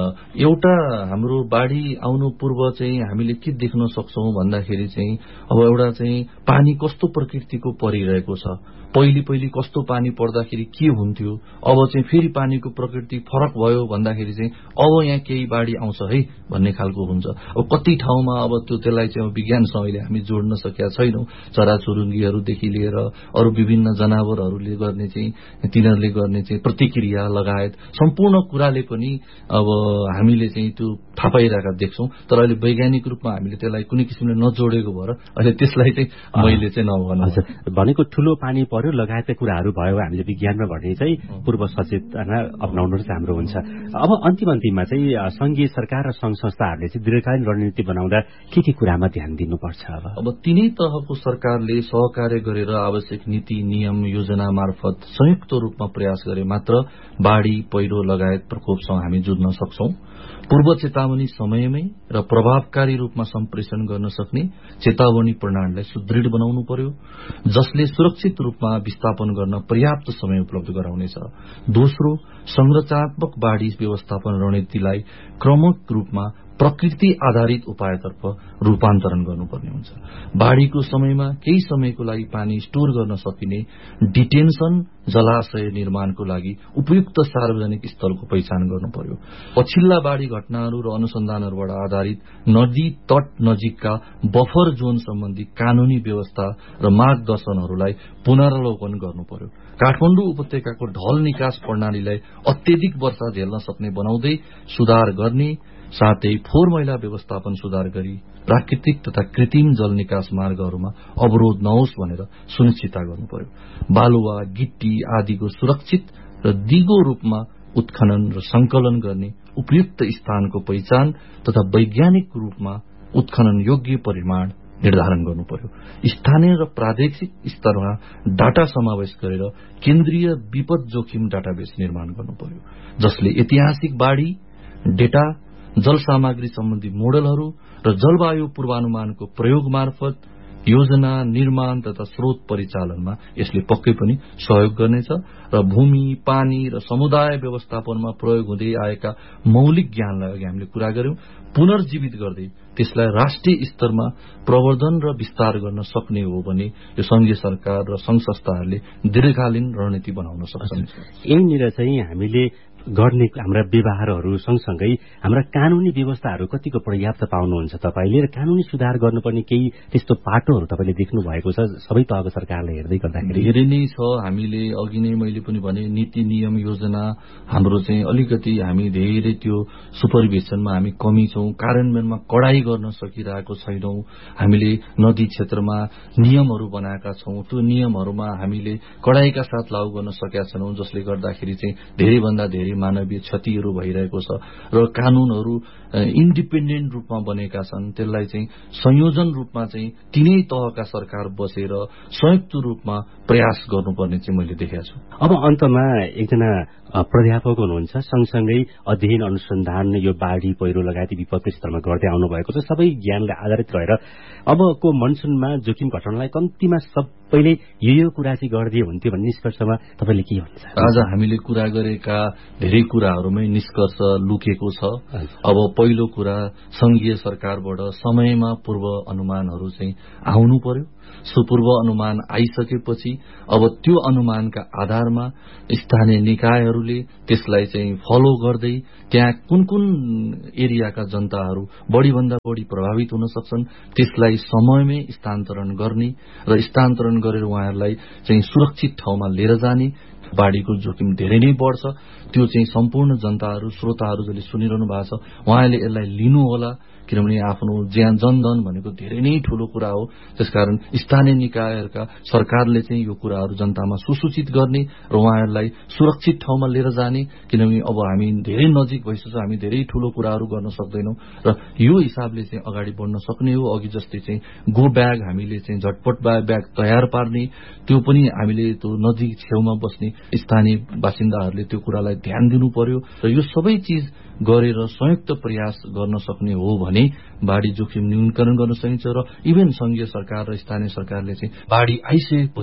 एउटा हाम्रो बाढी आउनु पूर्व चाहिँ हामीले के देख्न सक्छौं भन्दाखेरि चाहिँ अब एउटा चाहिँ पानी कस्तो प्रकृतिको परिरहेको छ, पहिले पहिले कस्तो पानी पर्दाखेरि के हुन्थ्यो, अब चाहिँ फेरि पानीको प्रकृति फरक भयो भन्दाखेरि चाहिँ अब यहाँ केही बाढी आउँछ है भन्ने खालको हुन्छ। अब कति ठाउँमा अब त्यो त्यसलाई चाहिँ विज्ञानसँग अहिले हामी जोड्न सकेका छैनौं। चराचुरुङ्गीहरूदेखि लिएर अरू विभिन्न जनावरहरूले गर्ने चाहिँ तिनीहरूले गर्ने चाहिँ प्रतिक्रिया लगायत सम्पूर्ण कुराले पनि अब हामीले चाहिँ त्यो थाहा पाइरहेका देख्छौं। तर अहिले वैज्ञानिक रूपमा हामीले त्यसलाई कुनै किसिमले नजोडेको भएर अहिले त्यसलाई चाहिँ मैले चाहिँ नभन्न भनेको ठूलो पानी पर्यो लगायतका कुराहरू भयो हामीले विज्ञानमा भने चाहिँ पूर्व सचेतना अपनाउनु चाहिँ हाम्रो हुन्छ। अब अन्तिम अन्तिममा चाहिँ संघीय सरकार र संघ संस्थाहरूले चाहिँ दीर्घकालीन रणनीति बनाउँदा के के कुरामा ध्यान दिनुपर्छ? अब अब तीनै तहको सरकारले सहकार्य गरेर आवश्यक नीति नियम योजना मार्फत संयुक्त रूपमा प्रयास गरे मात्र बाढ़ी पहिरो लगायत प्रकोपसँग हामी जुझ्न सक्छौं। पूर्व चेतावनी समयमै र प्रभावकारी रूपमा सम्प्रेषण गर्न सक्ने चेतावनी प्रणालीलाई सुदृढ बनाउनु पर्यो, जसले सुरक्षित रूपमा विस्थापन गर्न पर्याप्त समय उपलब्ध गराउनेछ। दोस्रो, संरचनात्मक बाढ़ी व्यवस्थापन रणनीतिलाई क्रमिक रूपमा प्रकृति आधारित उपायतर्फ रूपान्तरण गर्नुपर्ने हुन्छ। बाढ़ीको समयमा केही समयको लागि पानी स्टोर गर्न सकिने डिटेन्सन जलाशय निर्माणको लागि उपयुक्त सार्वजनिक स्थलको पहिचान गर्नु पर्यो। पछिल्ला बाढ़ी घटनाहरू र अनुसन्धानहरूबाट आधारित नदी तट नजिकका बफर जोन सम्बन्धी कानूनी व्यवस्था र मार्गदर्शनहरूलाई पुनरावलोकन गर्नु पर्यो। काठमाडौँ उपत्यकाको ढल निकास प्रणालीलाई अत्यधिक वर्षा झेल्न सक्ने बनाउँदै सुधार गर्ने साथै फोहोर मैला व्यवस्थापन सुधार गरी प्राकृतिक तथा कृत्रिम जल निकास मार्गहरूमा अवरोध नहोस् भनेर सुनिश्चितता गर्नु पर्यो। बालुवा गिट्टी आदिको सुरक्षित र दिगो रूपमा उत्खनन र संकलन गर्ने उपयुक्त स्थानको पहिचान तथा वैज्ञानिक रूपमा उत्खनन योग्य परिमाण निर्धारण गर्नु पर्यो। स्थानीय र प्रादेशिक स्तरमा डाटा समावेश गरेर केन्द्रीय विपद जोखिम डाटाबेस निर्माण गर्नु पर्यो, जसले ऐतिहासिक बाढ़ी डेटा, जल सामग्री सम्बन्धी मोडलहरू र जलवायु पूर्वानुमानको प्रयोग मार्फत योजना निर्माण तथा स्रोत परिचालनमा यसले पक्कै पनि सहयोग गर्नेछ र भूमि पानी र समुदाय व्यवस्थापनमा प्रयोग हुँदै आएका मौलिक ज्ञानलाई अघि हामीले कुरा गर्यौं पुनर्जीवित गर्दै त्यसलाई राष्ट्रिय स्तरमा प्रवर्धन र विस्तार गर्न सक्ने हो भने यो संघीय सरकार र संघ संस्थाहरूले दीर्घकालीन रणनीति बनाउन सक्छन्। यहीँनिर चाहिँ हामीले गर्ने हाम्रा व्यवहारहरू सँगसँगै हाम्रा कानूनी व्यवस्थाहरू कतिको पर्याप्त पाउनुहुन्छ तपाईँले र कानूनी सुधार गर्नुपर्ने केही त्यस्तो पाटोहरू तपाईँले देख्नु भएको छ सबै तहको सरकारले हेर्दै गर्दाखेरि? धेरै नै छ। हामीले अघि नै मैले पनि भने नीति नियम योजना हाम्रो चाहिँ अलिकति हामी धेरै त्यो सुपरभिजनमा हामी कमी छौं, कार्यान्वयनमा कडाई गर्न सकिरहेको छैनौं। हामीले नदी क्षेत्रमा नियमहरू बनाएका छौं, त्यो नियमहरूमा हामीले कडाईका साथ लागू गर्न सकेका छैनौं, जसले गर्दाखेरि चाहिँ धेरैभन्दा धेरै मानवीय क्षतिहरू भइरहेको छ र कानूनहरू इन्डिपेन्डेन्ट रूपमा बनेका छन्। त्यसलाई चाहिँ संयोजन रूपमा चाहिँ तीनै तहका सरकार बसेर संयुक्त रूपमा प्रयास गर्नुपर्ने चाहिँ मैले देखेको छु। अब अन्तमा एकजना प्राध्यापक हुनुहुन्छ, सँगसँगै अध्ययन अनुसन्धान यो बाढ़ी पहिरो लगायत विपदको क्षेत्रमा गर्दै आउनु भएको छ। सबै ज्ञानले आधारित रहेर अबको मनसुनमा जोखिम घटाउनलाई कम्तीमा सबैले यो यो कुरा चाहिँ गरिदिए हुन्थ्यो भन्ने निष्कर्षमा तपाईँले के भन्छ? आज हामीले कुरा गरेका धेरै कुराहरूमै निष्कर्ष लुकेको छ। अब पहिलो कुरा संघीय सरकारबाट समयमा पूर्व अनुमानहरू चाहिँ आउनु पर्यो। सुपूर्व अनुमान आइसकेपछि अब त्यो अनुमानका आधारमा स्थानीय निकायहरूले त्यसलाई चाहिँ फलो गर्दै त्यहाँ कुन कुन एरियाका जनताहरू बढ़ीभन्दा बढ़ी प्रभावित हुन सक्छन् त्यसलाई समयमै स्थानान्तरण गर्ने र स्थानान्तरण गरेर उहाँहरूलाई चाहिँ सुरक्षित ठाउँमा लिएर जाने। बाढ़ीको जोखिम धेरै नै बढ्छ, त्यो चाहिँ सम्पूर्ण जनताहरू श्रोताहरू जसले सुनिरहनु भएको छ उहाँले यसलाई लिनु होला, किनभने आफ्नो ज्यान जनधन भनेको धेरै नै ठूलो कुरा हो। त्यसकारण स्थानीय निकायहरूका सरकारले चाहिँ यो कुराहरू जनतामा सुसूचित गर्ने र उहाँहरूलाई सुरक्षित ठाउँमा लिएर जाने, किनभने अब हामी धेरै नजिक भइसक्छ, हामी धेरै ठूलो कुराहरू गर्न सक्दैनौं र यो हिसाबले चाहिँ अगाडि बढ्न सक्ने हो। अघि जस्तै चाहिँ गो ब्याग हामीले चाहिँ झटपट ब्याग तयार पार्ने, त्यो पनि हामीले त्यो नजिक छेउमा बस्ने स्थानीय बासिन्दाहरूले त्यो कुरालाई ध्यान दिनु पर्यो र यो सबै चीज गरेर संयुक्त प्रयास गर्न सक्ने हो भने बाढ़ी जोखिम न्यूनीकरण गर्न सकिन्छ र इभन संघीय सरकार र स्थानीय सरकारले चाहिँ बाढ़ी आइसकेपछि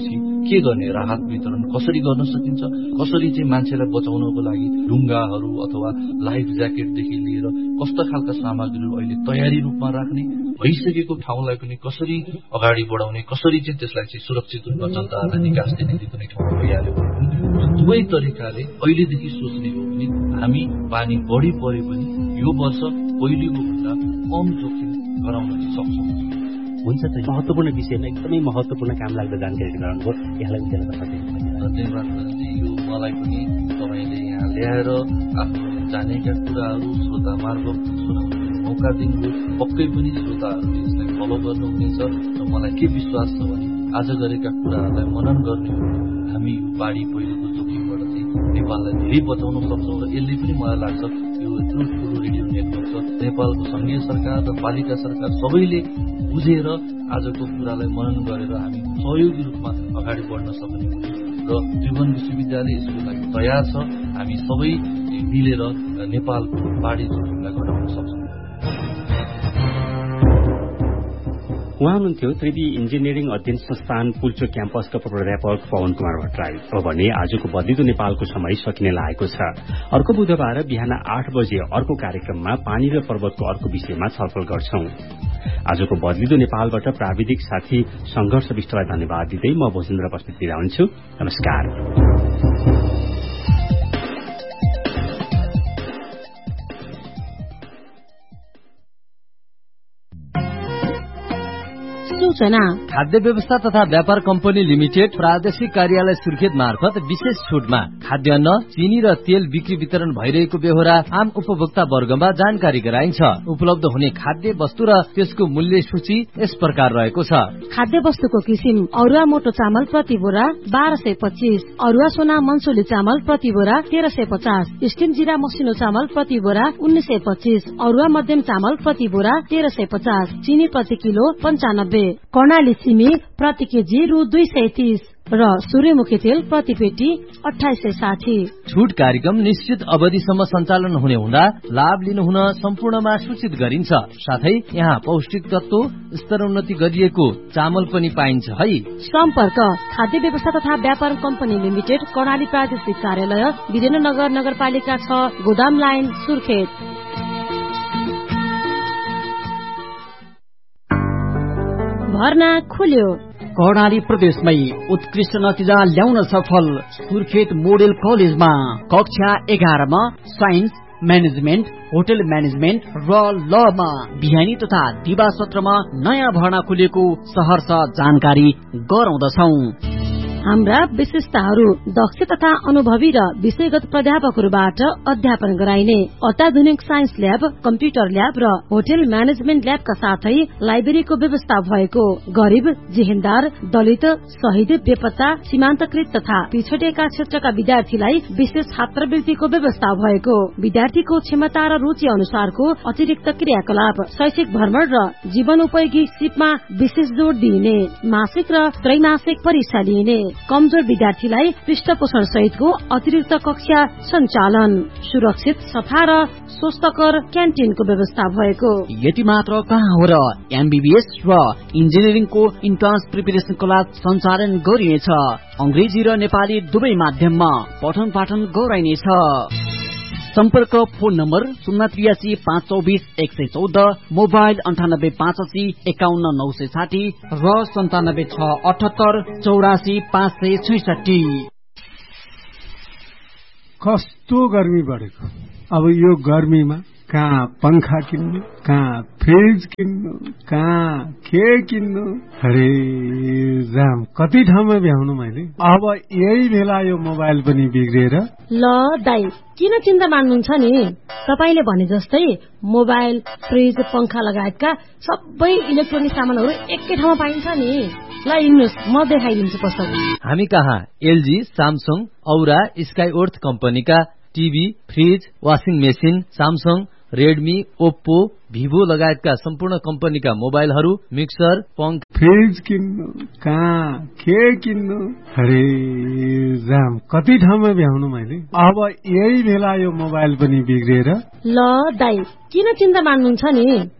के गर्ने, राहत वितरण कसरी गर्न सकिन्छ, कसरी चाहिँ मान्छेलाई बचाउनको लागि ढुङ्गाहरू अथवा लाइफ ज्याकेटदेखि लिएर कस्ता खालका सामग्रीहरू अहिले तयारी रूपमा राख्ने, भइसकेको ठाउँलाई पनि कसरी अगाडि बढाउने, कसरी चाहिँ त्यसलाई चाहिँ सुरक्षित रूपमा जनताहरूलाई निकास दिने कुनै ठाउँ भइहाल्यो भने दुवै तरिकाले अहिलेदेखि सोच्ने हो भने हामी पानी बढी परे पनि यो वर्ष पहिलेको भन्दा कम जोखिम गराउन सक्छौँ। हुन्छ त, महत्त्वपूर्ण विषयमा एकदमै महत्त्वपूर्ण काम लाग्दो जानकारी गराउनुभयो। यहाँलाई धन्यवाद। यो मलाई पनि तपाईँले यहाँ ल्याएर आफ्नो जानेका कुराहरू श्रोता मार्फत सुनाउने मौका दिनुभयो। पक्कै पनि श्रोताहरूले यसलाई फलो गर्नुहुनेछ र मलाई के विश्वास छ भने आज गरेका कुराहरूलाई मनन गर्ने हो हामी यो बाढी पहिरोको जोखिमबाट चाहिँ नेपाललाई धेरै बचाउन सक्छौँ। र यसले पनि मलाई लाग्छ यो यत्रो ठुलो रेडियो नेटवर्क छ, नेपालको संघीय सरकार र पालिका सरकार सबैले बुझेर आजको कुरालाई मनन गरेर हामी सहयोगी रूपमा अगाडि बढ्न सक्ने र त्रिभुवन विश्वविद्यालय यसको लागि तयार छ। हामी सबै मिलेर नेपालको बाढी जोखिमलाई घटाउन सक्छौँ। उहाँ हुनुहुन्थ्यो त्रिवी इन्जिनियरिङ अध्ययन संस्थान पुल्चोक क्याम्पसका प्राध्यापक पवन कुमार भट्टराई। अब भने आजको बदलिदो नेपालको समय सकिने लागेको छ। अर्को बुधबार बिहान आठ बजे अर्को कार्यक्रममा पानी र पर्वतको अर्को विषयमा छलफल गर्छौं। आजको बदलिदो नेपालबाट प्राविधिक साथी संघर्ष विष्टलाई धन्यवाद दिँदै म भोजेन्द्र बस्नेत बिदा हुन्छु। नमस्कार। सूचना खाद्य व्यवस्था तथा व्यापार कम्पनी लिमिटेड प्रादेशिक कार्यालय सुर्खेत मार्फत विशेष छुटमा खाद्यान्न, चिनी र तेल बिक्री वितरण भइरहेको बेहोरा आम उपभोक्ता वर्गमा जानकारी गराइन्छ। उपलब्ध हुने खाद्य वस्तु र त्यसको मूल्य सूची यस प्रकार रहेको छ। खाद्य वस्तुको किसिम अरुवा मोटो चामल प्रति बोरा बाह्र सय पच्चीस, अरुवा सोना मनसोली चामल प्रति बोरा तेह्र सय पचास, स्टिम जिरा मसिनो चामल प्रति बोरा उन्नाइस सय पच्चीस, अरुवा मध्यम चामल प्रति बोरा तेह्र सय पचास, चिनी प्रति किलो पञ्चानब्बे, कर्णाली सिमी प्रति केजी रु दुई सय तीस र सूर्यमुखी तेल प्रति पेटी अठाइस सय साठी। छुट कार्यक्रम निश्चित अवधिसम्म सञ्चालन हुने हुँदा लाभ लिनुहुन सम्पूर्णमा सूचित गरिन्छ। साथै यहाँ पौष्टिक तत्व स्तरोन्नति गरिएको चामल पनि पाइन्छ है। सम्पर्क खाद्य व्यवस्था तथा व्यापार कम्पनी लिमिटेड, कर्णाली प्रादेशिक कार्यालय, वीरेन्द्रनगर नगरपालिका छ, गोदाम लाइन, सुर्खेत। भर्ना खुल्यो। कर्णाली प्रदेशमै उत्कृष्ट नतिजा ल्याउन सफल सुर्खेत मोडेल कलेजमा कक्षा एघारमा साइन्स, म्यानेजमेन्ट, होटल म्यानेजमेन्ट र लमा बिहानी तथा दिवा सत्रमा नयाँ भर्ना खुलेको सहर्ष जानकारी गराउँदछौं। हाम्रा विशेषताहरू दक्ष तथा अनुभवी र विषयगत प्राध्यापकहरूबाट अध्यापन गराइने अत्याधुनिक साइन्स ल्याब, कम्प्युटर ल्याब र होटल म्यानेजमेन्ट ल्याबका साथै लाइब्रेरीको व्यवस्था भएको, गरीब, जेहेन्दार, दलित, शहीद, बेपत्ता, सीमान्तकृत तथा पिछडिएका क्षेत्रका विद्यार्थीलाई विशेष छात्रवृत्तिको व्यवस्था भएको, विद्यार्थीको क्षमता र रुचि अनुसारको अतिरिक्त क्रियाकलाप, शैक्षिक भ्रमण र जीवन उपयोगी सिपमा विशेष जोड़ दिइने, मासिक र त्रैमासिक परीक्षा लिइने, कमजोर विद्यार्थीलाई पृष्ठपोषण सहितको अतिरिक्त कक्षा सञ्चालन, सुरक्षित, सफा र स्वस्थकर क्यान्टिनको व्यवस्था भएको। यति मात्र कहाँ हो र एमबीबीएस र इन्जिनियरिङको इन्ट्रान्स प्रिपरेसन क्लास सञ्चालन गरिनेछ। अंग्रेजी र नेपाली दुवै माध्यममा पठन पाठन गराइनेछ। सम्पर्क फोन नम्बर शून्य त्रियासी पाँच चौबिस एक सय चौध, मोबाइल अन्ठानब्बे पाँच असी एकाउन्न नौ सय साठी र सन्तानब्बे छ अठहत्तर चौरासी पाँच सय छैसठी। कस्तो गर्मी बढेको, अब यो गर्मीमा कहाँ पंखा किन्नु, कहाँ फ्रिज किन्नु, कहाँ के किन्नु, अरे जाम कति ठाउँमा भ्याउनु मैले। अब यही बेला यो मोबाइल पनि बिग्रेर। ल दाइ, किन चिन्ता मान्नुहुन्छ नि? तपाईले भने जस्तै मोबाइल, फ्रिज, पंखा लगायतका सबै इलेक्ट्रोनिक सामानहरू एकै ठाउँमा पाइन्छ नि। ल हिँड्नुहोस्, म देखाइदिन्छु पसल। हामी कहाँ एलजी, सामसङ, औरा, स्काइवर्थ कम्पनीका TV, fridge, washing machine, Samsung, Redmi, Oppo, Vivo लगायतका सम्पूर्ण कम्पनीका मोबाइलहरू, मिक्सर, पंख, फ्रिज किन्नु, कहाँ के किन्नु, अरे जाम कति ठाउँमा भ्याउनु मैले। अब यही बेला यो मोबाइल पनि बिग्रेर। ल दाइ, किन चिन्ता मान्नुहुन्छ नि?